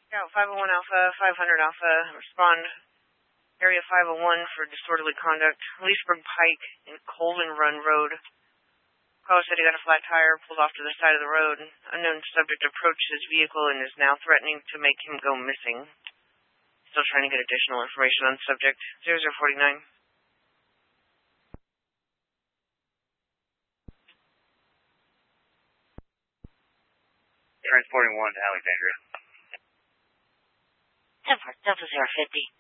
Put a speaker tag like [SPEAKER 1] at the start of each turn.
[SPEAKER 1] Yeah, 501 Alpha, 500 Alpha, respond. Area 501 for disorderly conduct. Leesburg Pike and Colvin Run Road. Caller said he got a flat tire, pulled off to the side of the road. Unknown subject approached his vehicle and is now threatening to make him go missing. Still trying to get additional information on subject. 0049.
[SPEAKER 2] Transporting 1 to Alexandria.
[SPEAKER 3] 10-4, Delta 050.